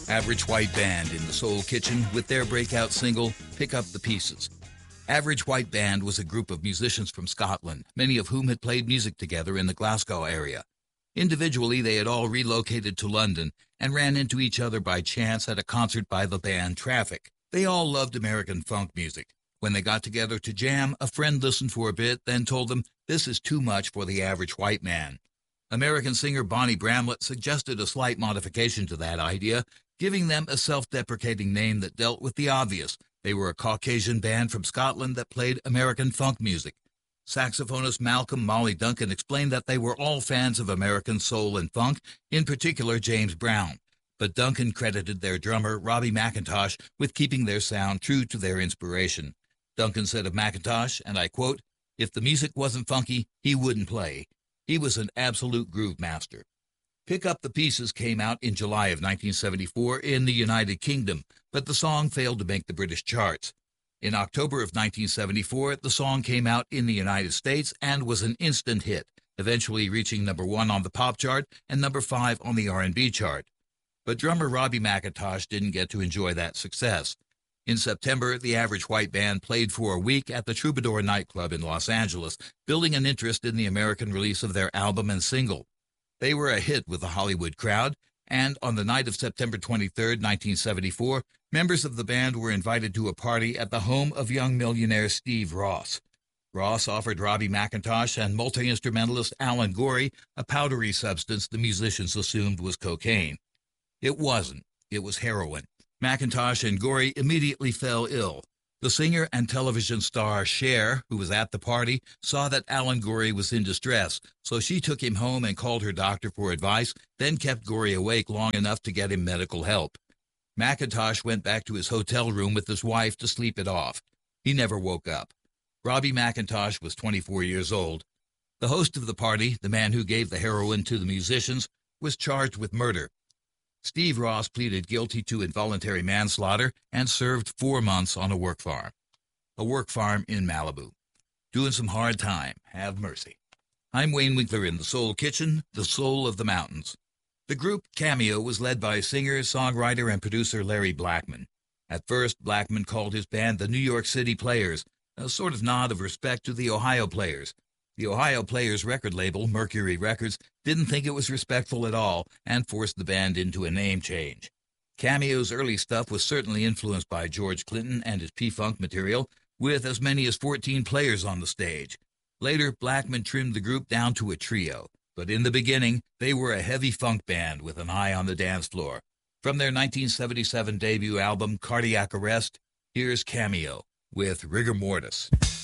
Average White Band in the Soul Kitchen with their breakout single, Pick Up the Pieces. Average White Band was a group of musicians from Scotland, many of whom had played music together in the Glasgow area. Individually, they had all relocated to London and ran into each other by chance at a concert by the band Traffic. They all loved American funk music. When they got together to jam, a friend listened for a bit, then told them, "This is too much for the average white man." American singer Bonnie Bramlett suggested a slight modification to that idea, giving them a self-deprecating name that dealt with the obvious. They were a Caucasian band from Scotland that played American funk music. Saxophonist Malcolm "Molly" Duncan explained that they were all fans of American soul and funk, in particular James Brown. But Duncan credited their drummer, Robbie McIntosh, with keeping their sound true to their inspiration. Duncan said of McIntosh, and I quote, "If the music wasn't funky, he wouldn't play. He was an absolute groove master." Pick Up the Pieces came out in July of 1974 in the United Kingdom, but the song failed to make the British charts. In October of 1974, the song came out in the United States and was an instant hit, eventually reaching number 1 on the pop chart and number 5 on the R&B chart. But drummer Robbie McIntosh didn't get to enjoy that success. In September, the Average White Band played for a week at the Troubadour nightclub in Los Angeles, building an interest in the American release of their album and single. They were a hit with the Hollywood crowd, and on the night of September 23, 1974, members of the band were invited to a party at the home of young millionaire Steve Ross. Ross offered Robbie McIntosh and multi-instrumentalist Alan Gorey a powdery substance the musicians assumed was cocaine. It wasn't. It was heroin. McIntosh and Gorey immediately fell ill. The singer and television star Cher, who was at the party, saw that Alan Gorey was in distress, so she took him home and called her doctor for advice, then kept Gorey awake long enough to get him medical help. McIntosh went back to his hotel room with his wife to sleep it off. He never woke up. Robbie McIntosh was 24 years old. The host of the party, the man who gave the heroin to the musicians, was charged with murder. Steve Ross pleaded guilty to involuntary manslaughter and served 4 months on a work farm. A work farm in Malibu. Doing some hard time. Have mercy. I'm Wayne Winkler in the Soul Kitchen, the soul of the mountains. The group Cameo was led by singer, songwriter, and producer Larry Blackmon. At first, Blackmon called his band the New York City Players, a sort of nod of respect to the Ohio Players. The Ohio Players record label, Mercury Records, didn't think it was respectful at all and forced the band into a name change. Cameo's early stuff was certainly influenced by George Clinton and his P-Funk material, with as many as 14 players on the stage. Later, Blackmon trimmed the group down to a trio, but in the beginning, they were a heavy funk band with an eye on the dance floor. From their 1977 debut album, Cardiac Arrest, here's Cameo with Rigor Mortis.